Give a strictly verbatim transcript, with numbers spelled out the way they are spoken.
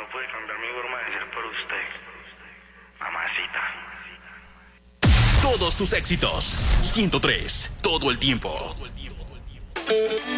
puede cambiar mi forma de ser por usted, mamacita. Todos tus éxitos. ciento tres, todo el tiempo.